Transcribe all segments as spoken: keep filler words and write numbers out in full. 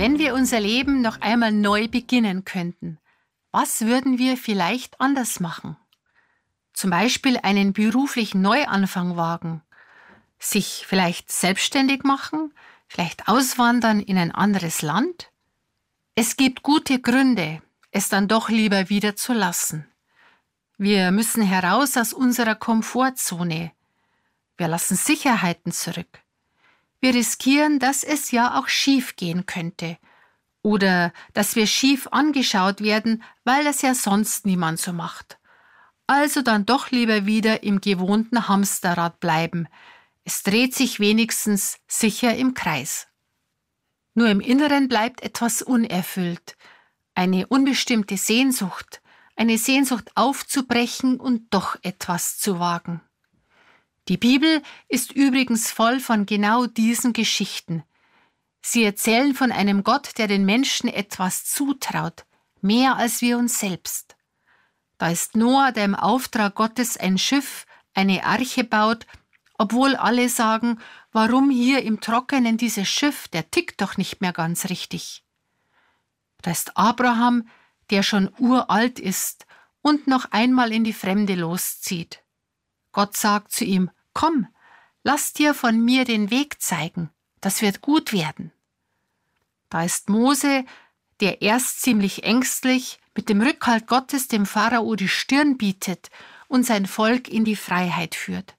Wenn wir unser Leben noch einmal neu beginnen könnten, was würden wir vielleicht anders machen? Zum Beispiel einen beruflichen Neuanfang wagen, sich vielleicht selbstständig machen, vielleicht auswandern in ein anderes Land? Es gibt gute Gründe, es dann doch lieber wieder zu lassen. Wir müssen heraus aus unserer Komfortzone. Wir lassen Sicherheiten zurück. Wir riskieren, dass es ja auch schief gehen könnte oder dass wir schief angeschaut werden, weil das ja sonst niemand so macht. Also dann doch lieber wieder im gewohnten Hamsterrad bleiben. Es dreht sich wenigstens sicher im Kreis. Nur im Inneren bleibt etwas unerfüllt, eine unbestimmte Sehnsucht, eine Sehnsucht aufzubrechen und doch etwas zu wagen. Die Bibel ist übrigens voll von genau diesen Geschichten. Sie erzählen von einem Gott, der den Menschen etwas zutraut, mehr als wir uns selbst. Da ist Noah, der im Auftrag Gottes ein Schiff, eine Arche baut, obwohl alle sagen, warum hier im Trockenen dieses Schiff, der tickt doch nicht mehr ganz richtig. Da ist Abraham, der schon uralt ist und noch einmal in die Fremde loszieht. Gott sagt zu ihm, komm, lass dir von mir den Weg zeigen, das wird gut werden. Da ist Mose, der erst ziemlich ängstlich mit dem Rückhalt Gottes dem Pharao die Stirn bietet und sein Volk in die Freiheit führt.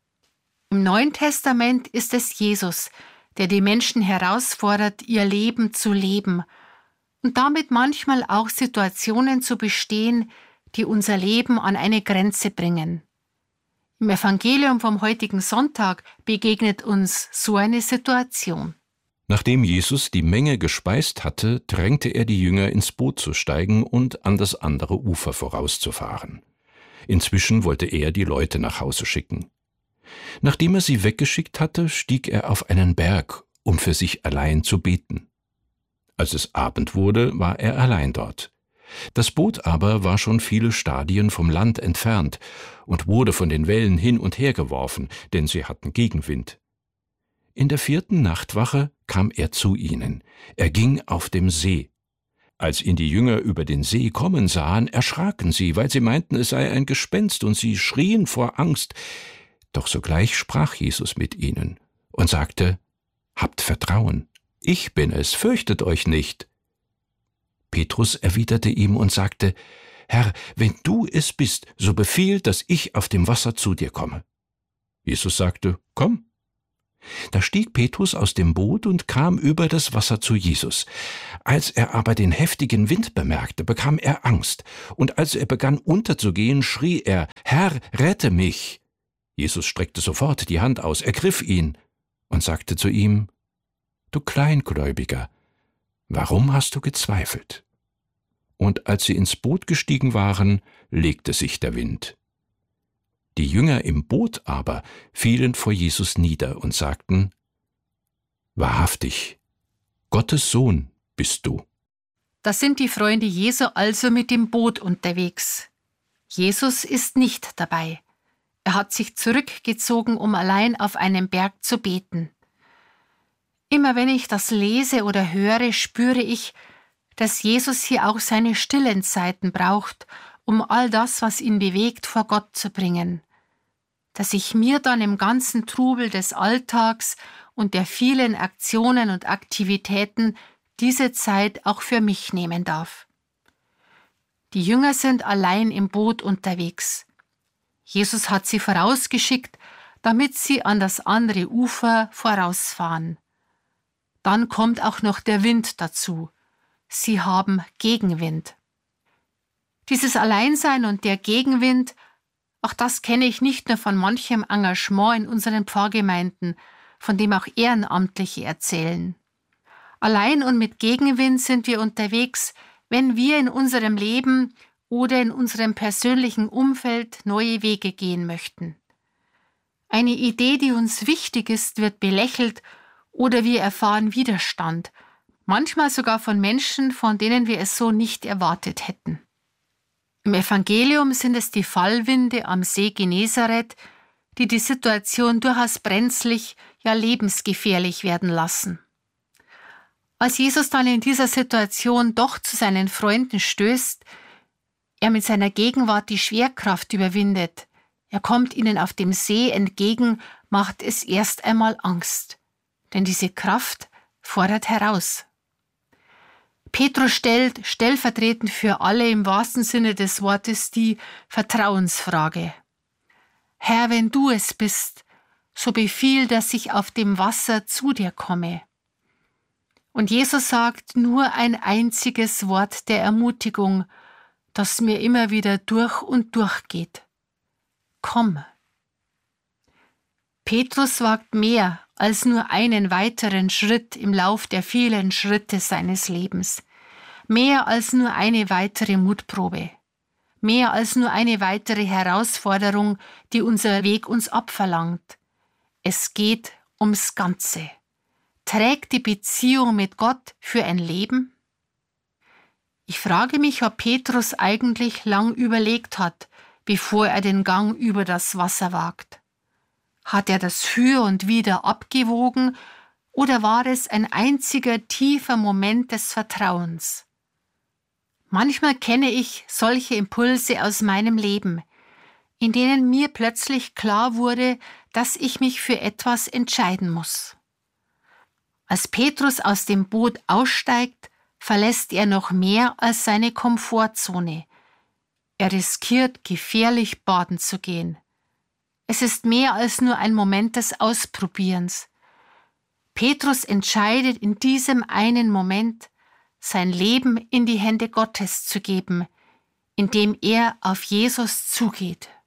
Im Neuen Testament ist es Jesus, der die Menschen herausfordert, ihr Leben zu leben und damit manchmal auch Situationen zu bestehen, die unser Leben an eine Grenze bringen. Im Evangelium vom heutigen Sonntag begegnet uns so eine Situation. Nachdem Jesus die Menge gespeist hatte, drängte er die Jünger, ins Boot zu steigen und an das andere Ufer vorauszufahren. Inzwischen wollte er die Leute nach Hause schicken. Nachdem er sie weggeschickt hatte, stieg er auf einen Berg, um für sich allein zu beten. Als es Abend wurde, war er allein dort. Das Boot aber war schon viele Stadien vom Land entfernt und wurde von den Wellen hin und her geworfen, denn sie hatten Gegenwind. In der vierten Nachtwache kam er zu ihnen. Er ging auf dem See. Als ihn die Jünger über den See kommen sahen, erschraken sie, weil sie meinten, es sei ein Gespenst, und sie schrien vor Angst. Doch sogleich sprach Jesus mit ihnen und sagte, »Habt Vertrauen, ich bin es, fürchtet euch nicht.« Petrus erwiderte ihm und sagte, »Herr, wenn du es bist, so befiehl, dass ich auf dem Wasser zu dir komme.« Jesus sagte, »Komm.« Da stieg Petrus aus dem Boot und kam über das Wasser zu Jesus. Als er aber den heftigen Wind bemerkte, bekam er Angst, und als er begann unterzugehen, schrie er, »Herr, rette mich!« Jesus streckte sofort die Hand aus, ergriff ihn und sagte zu ihm, »Du Kleingläubiger, warum hast du gezweifelt?« Und als sie ins Boot gestiegen waren, legte sich der Wind. Die Jünger im Boot aber fielen vor Jesus nieder und sagten, »Wahrhaftig, Gottes Sohn bist du.« Da sind die Freunde Jesu also mit dem Boot unterwegs. Jesus ist nicht dabei. Er hat sich zurückgezogen, um allein auf einem Berg zu beten. Immer wenn ich das lese oder höre, spüre ich, dass Jesus hier auch seine stillen Zeiten braucht, um all das, was ihn bewegt, vor Gott zu bringen. Dass ich mir dann im ganzen Trubel des Alltags und der vielen Aktionen und Aktivitäten diese Zeit auch für mich nehmen darf. Die Jünger sind allein im Boot unterwegs. Jesus hat sie vorausgeschickt, damit sie an das andere Ufer vorausfahren. Dann kommt auch noch der Wind dazu. Sie haben Gegenwind. Dieses Alleinsein und der Gegenwind, auch das kenne ich nicht nur von manchem Engagement in unseren Pfarrgemeinden, von dem auch Ehrenamtliche erzählen. Allein und mit Gegenwind sind wir unterwegs, wenn wir in unserem Leben oder in unserem persönlichen Umfeld neue Wege gehen möchten. Eine Idee, die uns wichtig ist, wird belächelt oder wir erfahren Widerstand, manchmal sogar von Menschen, von denen wir es so nicht erwartet hätten. Im Evangelium sind es die Fallwinde am See Genezareth, die die Situation durchaus brenzlig, ja lebensgefährlich werden lassen. Als Jesus dann in dieser Situation doch zu seinen Freunden stößt, er mit seiner Gegenwart die Schwerkraft überwindet, er kommt ihnen auf dem See entgegen, macht es erst einmal Angst. Denn diese Kraft fordert heraus. Petrus stellt stellvertretend für alle im wahrsten Sinne des Wortes die Vertrauensfrage. Herr, wenn du es bist, so befiehl, dass ich auf dem Wasser zu dir komme. Und Jesus sagt nur ein einziges Wort der Ermutigung, das mir immer wieder durch und durch geht. Komm. Petrus wagt mehr als nur einen weiteren Schritt im Lauf der vielen Schritte seines Lebens. Mehr als nur eine weitere Mutprobe. Mehr als nur eine weitere Herausforderung, die unser Weg uns abverlangt. Es geht ums Ganze. Trägt die Beziehung mit Gott für ein Leben? Ich frage mich, ob Petrus eigentlich lang überlegt hat, bevor er den Gang über das Wasser wagt. Hat er das Für und Wider abgewogen oder war es ein einziger tiefer Moment des Vertrauens? Manchmal kenne ich solche Impulse aus meinem Leben, in denen mir plötzlich klar wurde, dass ich mich für etwas entscheiden muss. Als Petrus aus dem Boot aussteigt, verlässt er noch mehr als seine Komfortzone. Er riskiert, gefährlich baden zu gehen. Es ist mehr als nur ein Moment des Ausprobierens. Petrus entscheidet in diesem einen Moment, sein Leben in die Hände Gottes zu geben, indem er auf Jesus zugeht.